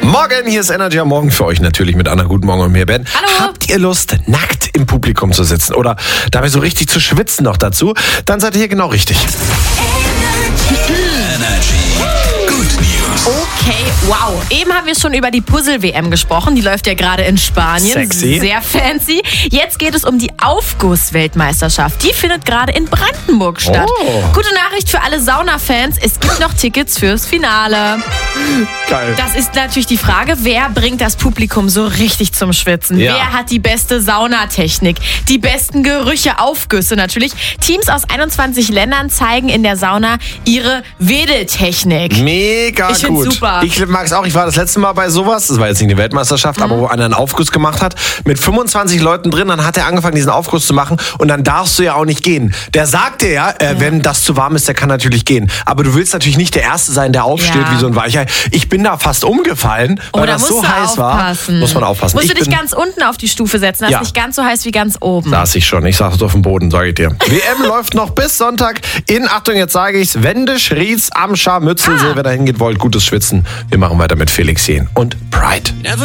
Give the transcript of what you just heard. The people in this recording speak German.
Morgen, hier ist Energy am Morgen für euch natürlich mit Anna. Guten Morgen und mir, Ben. Hallo. Habt ihr Lust, nackt im Publikum zu sitzen oder dabei so richtig zu schwitzen noch dazu? Dann seid ihr hier genau richtig. Okay, wow. Eben haben wir schon über die Puzzle-WM gesprochen. Die läuft ja gerade in Spanien. Sexy. Sehr fancy. Jetzt geht es um die Aufguss-Weltmeisterschaft. Die findet gerade in Brandenburg statt. Oh. Gute Nachricht für alle Sauna-Fans. Es gibt noch Tickets fürs Finale. Geil. Das ist natürlich die Frage, wer bringt das Publikum so richtig zum Schwitzen? Ja. Wer hat die beste Saunatechnik? Die besten Gerüche, Aufgüsse natürlich. Teams aus 21 Ländern zeigen in der Sauna ihre Wedeltechnik. Mega Ich find's gut. super. Ich mag es auch. Ich war das letzte Mal bei sowas. Das war jetzt nicht eine Weltmeisterschaft, aber wo einer einen Aufguss gemacht hat. Mit 25 Leuten drin. Dann hat er angefangen, diesen Aufguss zu machen. Und dann darfst du ja auch nicht gehen. Der sagt dir ja, wenn das zu warm ist, der kann natürlich gehen. Aber du willst natürlich nicht der Erste sein, der aufsteht Ja. wie so ein Weichei. Ich bin da fast umgefallen, weil da das musst so du heiß aufpassen. war. Muss man aufpassen. Musst du Ich dich bin- ganz unten auf die Stufe setzen. Das Ja. ist nicht ganz so heiß wie ganz oben. Saß ich schon. Ich saß auf dem Boden, sage ich dir. WM läuft noch bis Sonntag in, Achtung, jetzt sage ich's, Wendisch, Rietz, Amschar, Mützelsee. Wer da hingeht, wollt, gutes Schwitzen. Wir machen weiter mit Felix Jähn und Pride.